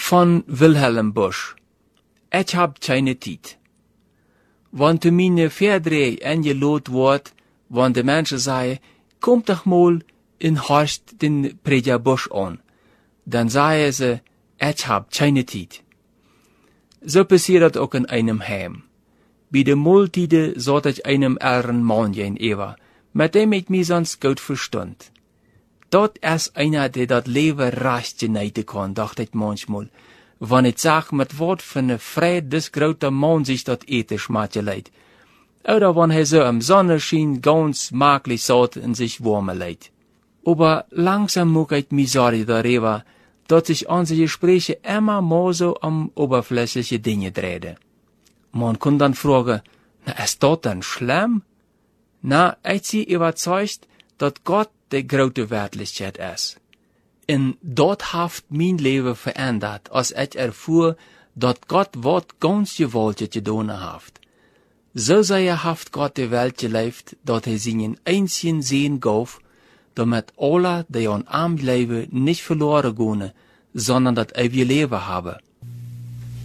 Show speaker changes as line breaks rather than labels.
Von Wilhelm Busch. Ich hab keine Tijd. Wann zu meine Verdreh eingelot wordt, wann de Menschen sagen, kom doch mal in Horst den Prediger Busch an, dann sagen sie, ich hab keine Tijd. So passiert das auch in einem Heim. Bei der Multide sollte ich einem älteren Mann gehen, Eva, mit dem ich mich sonst gut verstund. Dort ist einer, der das Leben recht geneiden kann, dachte ich manchmal, wenn ich sag, mit Wort von ne Fred des groter Mann sich dort ethisch matje leid. Oder wenn er so im Sonnenschein ganz maglich satt in sich warme leid. Aber langsam muck ich mich sorry darüber, dass sich unsere Gespräche immer mehr so um oberflächliche Dinge drehen. Man kann dann fragen, na, ist das dann schlimm? Na, ich bin überzeugt, dass Gott der grote Wertlichkeit ist. Und dort hat mein Leben verändert, als ich erfuhr, dass Gott wat ganz gewaltig getan hat. So sehr hat Gott die Welt gelebt, dass seinen einzigen Sehen gab, damit alle, die an ihm leben, nicht verloren gehen, sondern das ewige Leben haben.